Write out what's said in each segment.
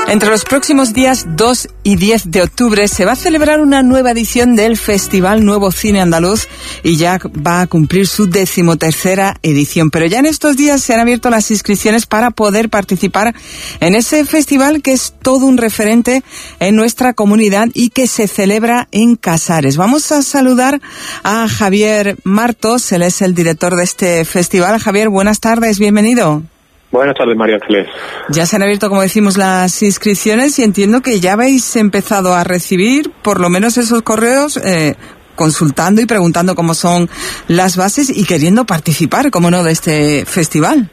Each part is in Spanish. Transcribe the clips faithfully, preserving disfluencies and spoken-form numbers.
Entre los próximos días dos y diez de octubre se va a celebrar una nueva edición del Festival Nuevo Cine Andaluz y ya va a cumplir su decimotercera edición. Pero ya en estos días se han abierto las inscripciones para poder participar en ese festival que es todo un referente en nuestra comunidad y que se celebra en Casares. Vamos a saludar a Javier Martos, él es el director de este festival. Javier, buenas tardes, bienvenido. Buenas tardes, María Ángeles. Ya se han abierto, como decimos, las inscripciones y entiendo que ya habéis empezado a recibir por lo menos esos correos eh, consultando y preguntando cómo son las bases y queriendo participar, cómo no, de este festival.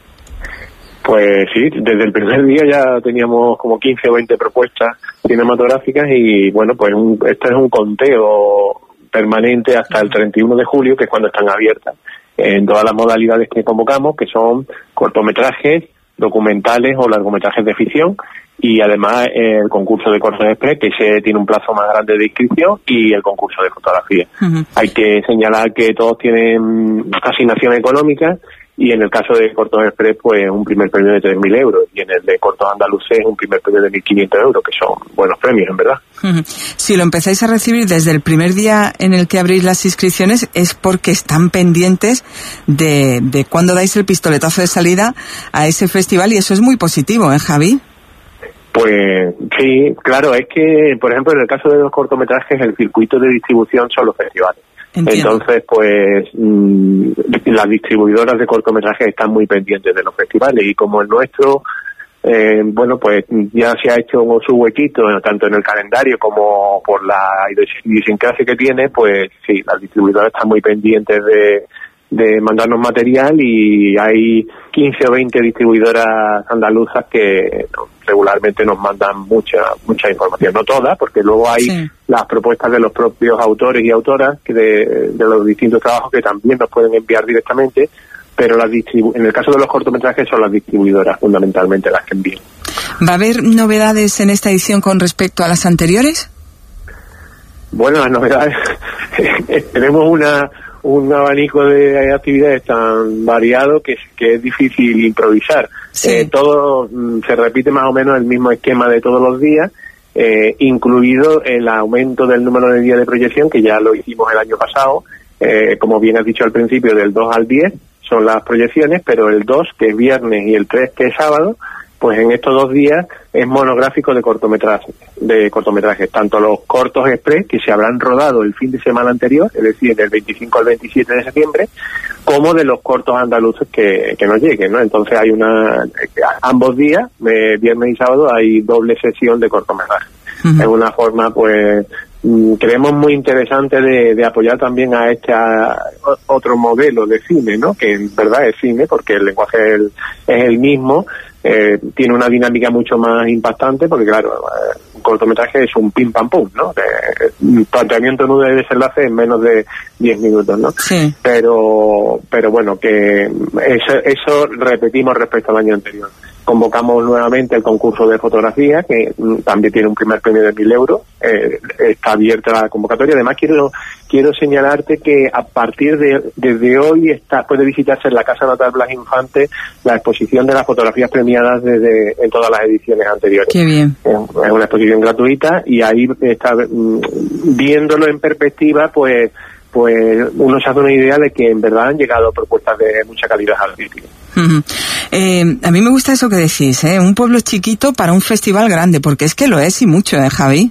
Pues sí, desde el primer día ya teníamos como quince o veinte propuestas cinematográficas y bueno, pues un, este es un conteo permanente hasta el treinta y uno de julio, que es cuando están abiertas, en todas las modalidades que convocamos, que son cortometrajes, documentales o largometrajes de ficción, y además el concurso de cortos express, que se tiene un plazo más grande de inscripción, y el concurso de fotografía. Uh-huh. Hay que señalar que todos tienen asignación económica, y en el caso de cortos express, pues un primer premio de tres mil euros, y en el de cortos andaluces un primer premio de mil quinientos euros, que son buenos premios, en verdad. Uh-huh. Si lo empezáis a recibir desde el primer día en el que abrís las inscripciones, es porque están pendientes de, de cuándo dais el pistoletazo de salida a ese festival, y eso es muy positivo, ¿eh, Javi? Pues sí, claro, es que, por ejemplo, en el caso de los cortometrajes, el circuito de distribución son los festivales. Entiendo. Entonces, pues, mmm, las distribuidoras de cortometrajes están muy pendientes de los festivales, y como el nuestro, eh, bueno, pues ya se ha hecho su huequito, tanto en el calendario como por la idiosincrasia que tiene, pues sí, las distribuidoras están muy pendientes de, de mandarnos material, y hay quince o veinte distribuidoras andaluzas que regularmente nos mandan mucha mucha información, no todas, porque luego hay sí. las propuestas de los propios autores y autoras que de, de los distintos trabajos que también nos pueden enviar directamente, pero las distribu- en el caso de los cortometrajes son las distribuidoras fundamentalmente las que envían. ¿Va a haber novedades en esta edición con respecto a las anteriores? Bueno, las novedades tenemos una un abanico de actividades tan variado que, que es difícil improvisar. Sí. Eh, todo mm, se repite más o menos el mismo esquema de todos los días, eh, incluido el aumento del número de días de proyección, que ya lo hicimos el año pasado. Eh, como bien has dicho al principio, del dos al diez son las proyecciones, pero el dos, que es viernes, y el tres, que es sábado, pues en estos dos días es monográfico de cortometrajes, de cortometrajes, tanto los cortos express, que se habrán rodado el fin de semana anterior, es decir, del veinticinco al veintisiete de septiembre, como de los cortos andaluces que, que nos lleguen, ¿no? Entonces hay una, ambos días, eh, viernes y sábado, hay doble sesión de cortometrajes. Uh-huh. Es una forma, pues, creemos muy interesante de, de apoyar también a este a otro modelo de cine, ¿no? Que en verdad es cine, porque el lenguaje es el, es el mismo. Eh, tiene una dinámica mucho más impactante, porque claro, eh, un cortometraje es un pim pam pum, ¿no? Eh, un planteamiento nudo de desenlace en menos de diez minutos, ¿no? Sí. Pero, pero bueno, que eso, eso repetimos respecto al año anterior. Convocamos nuevamente el concurso de fotografía, que mm, también tiene un primer premio de mil euros. Eh, está abierta la convocatoria. Además, quiero quiero señalarte que a partir de desde hoy está puede visitarse en la Casa Natal Blas Infante la exposición de las fotografías premiadas desde en todas las ediciones anteriores. Qué bien. Es, es una exposición gratuita, y ahí está mm, viéndolo en perspectiva, pues pues uno se hace una idea de que en verdad han llegado propuestas de mucha calidad al sitio. Uh-huh. Eh, a mí me gusta eso que decís, ¿eh? Un pueblo chiquito para un festival grande, porque es que lo es, y mucho, ¿eh, Javi?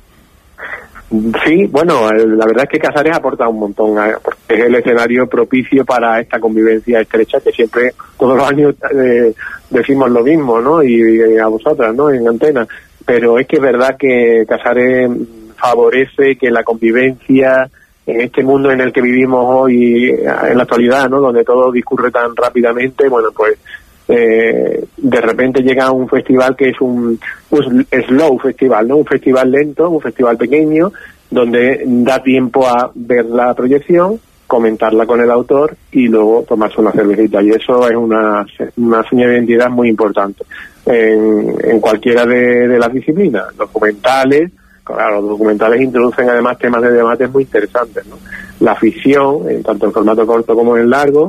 Sí, bueno, la verdad es que Casares aporta un montón, ¿eh? Porque es el escenario propicio para esta convivencia estrecha, que siempre, todos los años, eh, decimos lo mismo, ¿no? Y, y a vosotras, ¿no? En antena. Pero es que es verdad que Casares favorece que la convivencia en este mundo en el que vivimos hoy, en la actualidad, ¿no? Donde todo discurre tan rápidamente, bueno, pues eh, de repente llega un festival que es un, un slow festival, ¿no? Un festival lento, un festival pequeño, donde da tiempo a ver la proyección, comentarla con el autor y luego tomarse una cervecita. Y eso es una, una señal de identidad muy importante en, en cualquiera de, de las disciplinas, documentales. Claro, los documentales introducen además temas de debates muy interesantes, ¿no? La ficción, en tanto en formato corto como en largo,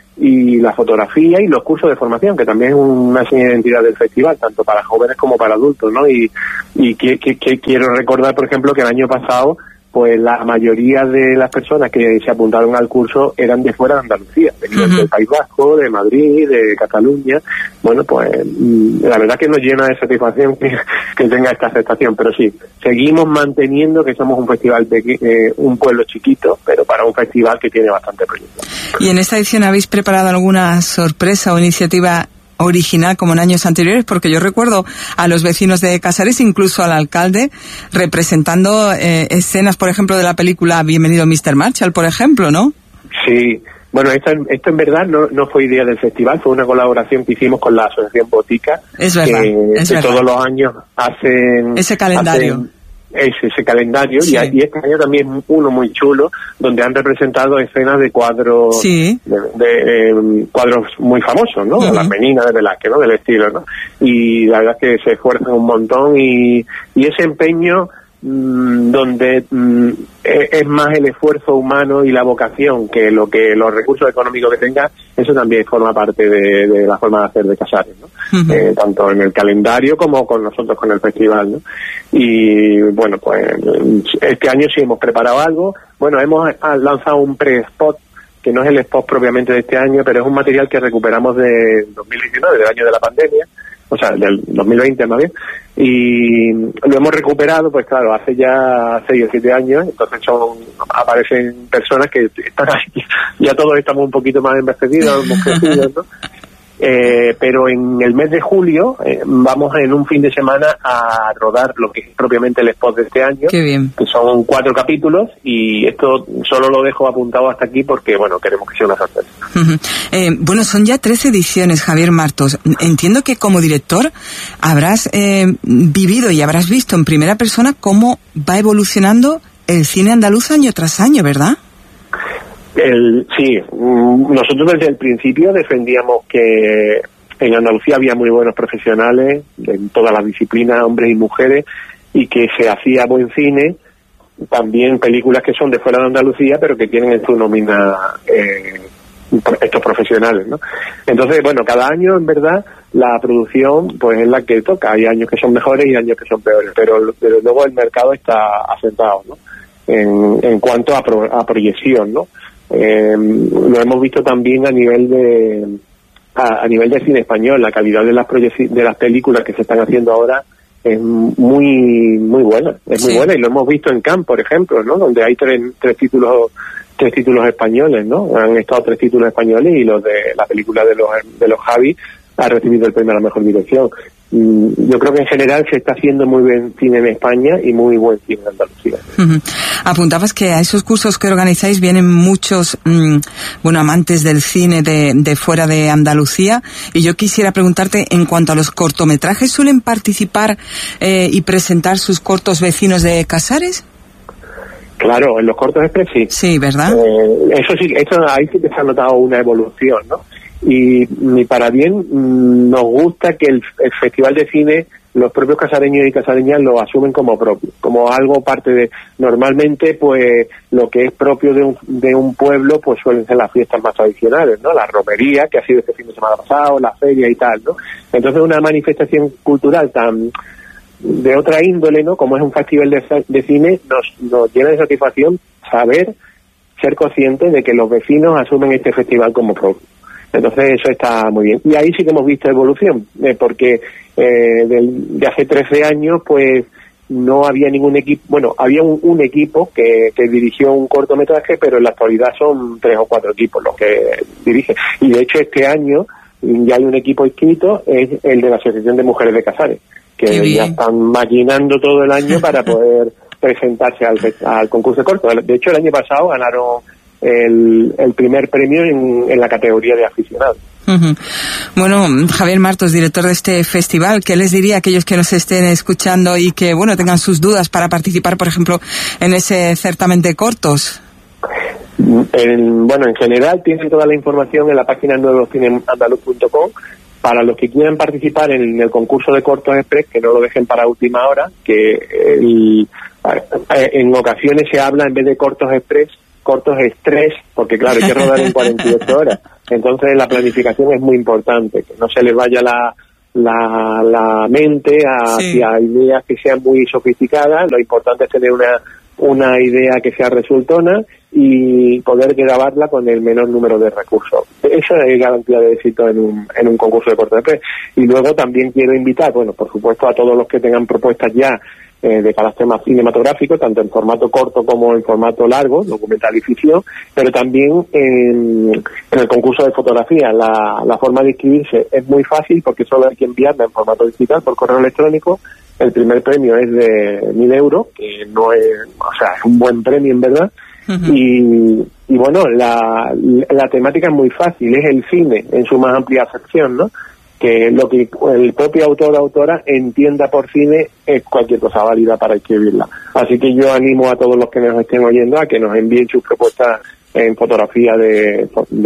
y la fotografía y los cursos de formación, que también es una señal de identidad del festival, tanto para jóvenes como para adultos, ¿no? Y, y que, que, que quiero recordar, por ejemplo, que el año pasado, pues la mayoría de las personas que se apuntaron al curso eran de fuera de Andalucía, venían uh-huh. del País Vasco, de Madrid, de Cataluña. Bueno, pues la verdad que nos llena de satisfacción que, que tenga esta aceptación, pero sí, seguimos manteniendo que somos un festival de eh, un pueblo chiquito, pero para un festival que tiene bastante proyección. ¿Y en esta edición habéis preparado alguna sorpresa o iniciativa original como en años anteriores? Porque yo recuerdo a los vecinos de Casares, incluso al alcalde, representando eh, escenas, por ejemplo, de la película Bienvenido mister Marshall, por ejemplo, ¿no? Sí, bueno, esto, esto en verdad no, no fue idea del festival, fue una colaboración que hicimos con la Asociación Botica, es verdad, que, es que verdad. todos los años hacen... Ese calendario. Hacen, ese, ese calendario, sí. y, y este año también uno muy chulo, donde han representado escenas de cuadros sí. de, de eh, cuadros muy famosos, ¿no? Uh-huh. Las Meninas de Velázquez, ¿no? Del estilo, ¿no? Y la verdad es que se esfuerzan un montón y, y ese empeño mmm, donde mmm, es más el esfuerzo humano y la vocación que lo que los recursos económicos que tenga, eso también forma parte de, de la forma de hacer de Casares, ¿no? Uh-huh. Eh, tanto en el calendario como con nosotros con el festival, ¿no? Y bueno, pues este año sí hemos preparado algo. Bueno, hemos lanzado un pre-spot que no es el spot propiamente de este año, pero es un material que recuperamos de dos mil diecinueve, del año de la pandemia, o sea, del dos mil veinte más bien, y lo hemos recuperado, pues claro, hace ya seis o siete años, entonces son aparecen personas que están ahí, ya todos estamos un poquito más envejecidos, hemos crecido, ¿no? Eh, pero en el mes de julio eh, vamos en un fin de semana a rodar lo que es propiamente el spot de este año. Qué bien. Que son cuatro capítulos y esto solo lo dejo apuntado hasta aquí porque, bueno, queremos que sea una sorpresa. Uh-huh. Eh, bueno, son ya trece ediciones, Javier Martos. Entiendo que como director habrás eh, vivido y habrás visto en primera persona cómo va evolucionando el cine andaluz año tras año, ¿verdad? El, sí, nosotros desde el principio defendíamos que en Andalucía había muy buenos profesionales en todas las disciplinas, hombres y mujeres, y que se hacía buen cine, también películas que son de fuera de Andalucía, pero que tienen en su nómina eh, estos profesionales, ¿no? Entonces, bueno, cada año, en verdad, la producción pues es la que toca. Hay años que son mejores y años que son peores, pero desde luego el mercado está asentado, ¿no? En, en cuanto a, pro, a proyección, ¿no? Eh, lo hemos visto también a nivel de a, a nivel de cine español. La calidad de las proyec- de las películas que se están haciendo ahora es muy muy buena, es muy sí. buena, y lo hemos visto en Cannes, por ejemplo, ¿no? Donde hay tres, tres títulos tres títulos españoles, ¿no? Han estado tres títulos españoles y los de la película de los de los Javi ha recibido el premio a la mejor dirección. Yo creo que en general se está haciendo muy buen cine en España y muy buen cine en Andalucía. Uh-huh. Apuntabas que a esos cursos que organizáis vienen muchos, mmm, bueno, amantes del cine de, de fuera de Andalucía, y yo quisiera preguntarte, en cuanto a los cortometrajes, ¿suelen participar eh, y presentar sus cortos vecinos de Casares? Claro, en los cortos express sí. Sí, ¿verdad? Eh, eso sí, eso ahí sí que se ha notado una evolución, ¿no? Y, y para bien nos gusta que el, el Festival de Cine, los propios casareños y casareñas lo asumen como propio, como algo parte de... Normalmente, pues, lo que es propio de un, de un pueblo, pues suelen ser las fiestas más tradicionales, ¿no? La romería, que ha sido este fin de semana pasado, la feria y tal, ¿no? Entonces, una manifestación cultural tan de otra índole, ¿no? Como es un festival de, de cine, nos, nos llena de satisfacción saber, ser conscientes de que los vecinos asumen este festival como propio. Entonces eso está muy bien. Y ahí sí que hemos visto evolución, eh, porque eh, del, de hace trece años, pues no había ningún equipo, bueno, había un, un equipo que, que dirigió un cortometraje, pero en la actualidad son tres o cuatro equipos los que dirigen. Y de hecho este año ya hay un equipo inscrito, es el de la Asociación de Mujeres de Casares, que ya están maquinando todo el año para poder presentarse al, al concurso de corto. De hecho el año pasado ganaron El, el primer premio en, en la categoría de aficionados. Uh-huh. Bueno, Javier Martos, director de este festival, ¿qué les diría a aquellos que nos estén escuchando y que, bueno, tengan sus dudas para participar, por ejemplo, en ese certamen de cortos? En, bueno, en general tienen toda la información en la página nuevo cine andaluz punto com. Para los que quieran participar en el concurso de cortos express, que no lo dejen para última hora, que el, en ocasiones se habla, en vez de cortos express, cortos es tres, porque claro, hay que rodar en cuarenta y ocho horas. Entonces la planificación es muy importante, que no se le vaya la la, la mente hacia sí. ideas que sean muy sofisticadas. Lo importante es tener una una idea que sea resultona y poder grabarla con el menor número de recursos. Esa es garantía de éxito en un, en un concurso de cortometraje. Y luego también quiero invitar, bueno, por supuesto, a todos los que tengan propuestas ya eh, de carácter más cinematográfico, tanto en formato corto como en formato largo, documental y ficción, pero también en, en el concurso de fotografía. La, la forma de inscribirse es muy fácil porque solo hay que enviarla en formato digital por correo electrónico. El primer premio es de mil euros, que no es, o sea, es un buen premio en verdad. Uh-huh. Y, y bueno, la, la temática es muy fácil, es el cine en su más amplia acepción, ¿no? Que lo que el propio autor o autora entienda por cine es cualquier cosa válida para escribirla. Así que yo animo a todos los que nos estén oyendo a que nos envíen sus propuestas en fotografía de,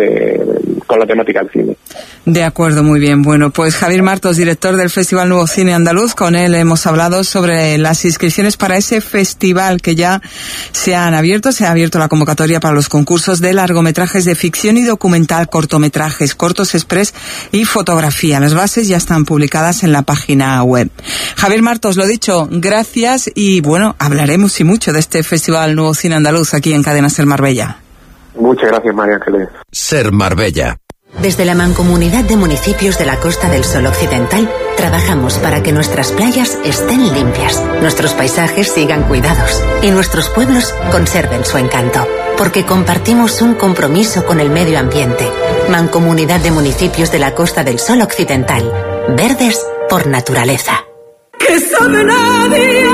de con la temática del cine. De acuerdo, muy bien. Bueno, pues Javier Martos, director del Festival Nuevo Cine Andaluz, con él hemos hablado sobre las inscripciones para ese festival que ya se han abierto. Se ha abierto la convocatoria para los concursos de largometrajes de ficción y documental, cortometrajes, cortos express y fotografía. Las bases ya están publicadas en la página web. Javier Martos, lo dicho, gracias y bueno, hablaremos y mucho de este Festival Nuevo Cine Andaluz aquí en Cadena Ser Marbella. Muchas gracias, María Ángeles. Ser Marbella. Desde la Mancomunidad de Municipios de la Costa del Sol Occidental, trabajamos para que nuestras playas estén limpias, nuestros paisajes sigan cuidados y nuestros pueblos conserven su encanto. Porque compartimos un compromiso con el medio ambiente. Mancomunidad de Municipios de la Costa del Sol Occidental. Verdes por naturaleza. ¿Qué sabe nadie?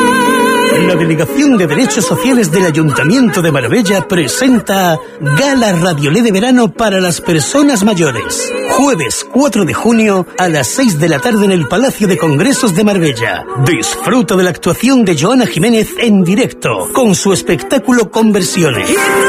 La Delegación de Derechos Sociales del Ayuntamiento de Marbella presenta Gala Radiolé de Verano para las Personas Mayores. Jueves cuatro de junio a las seis de la tarde en el Palacio de Congresos de Marbella. Disfruta de la actuación de Joana Jiménez en directo con su espectáculo Conversiones.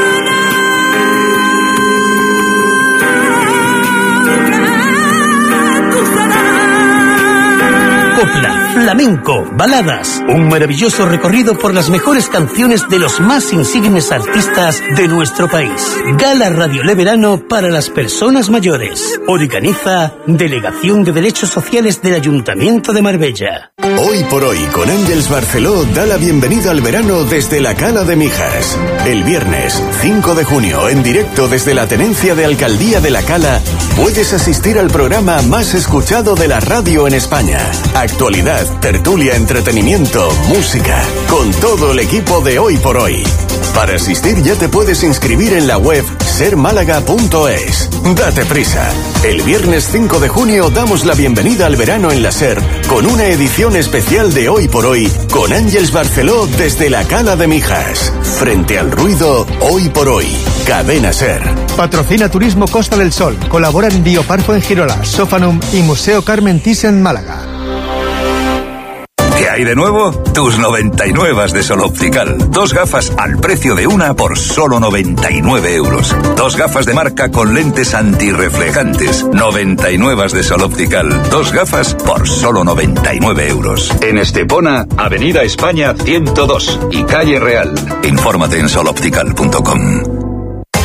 Copla, flamenco, baladas, un maravilloso recorrido por las mejores canciones de los más insignes artistas de nuestro país. Gala Radiolé Verano para las Personas Mayores. Organiza Delegación de Derechos Sociales del Ayuntamiento de Marbella. Hoy por hoy, con Ángeles Barceló, da la bienvenida al verano desde la Cala de Mijas. El viernes cinco de junio, en directo desde la Tenencia de Alcaldía de la Cala, puedes asistir al programa más escuchado de la radio en España. Actualidad, tertulia, entretenimiento, música, con todo el equipo de Hoy por Hoy. Para asistir ya te puedes inscribir en la web ser málaga punto es. Date prisa. El viernes cinco de junio damos la bienvenida al verano en la SER con una edición especial de Hoy por Hoy con Ángeles Barceló desde la Cala de Mijas. Frente al ruido, Hoy por Hoy. Cadena SER. Patrocina Turismo Costa del Sol. Colaboran Bioparco en Girola, Sofanum y Museo Carmen Thyssen en Málaga. ¿Qué hay de nuevo? Tus noventa y nueve de Sol Optical. Dos gafas al precio de una por solo noventa y nueve euros. Dos gafas de marca con lentes antirreflejantes. noventa y nueve de Sol Optical. Dos gafas por solo noventa y nueve euros. En Estepona, Avenida España ciento dos y Calle Real. Infórmate en sol optical punto com.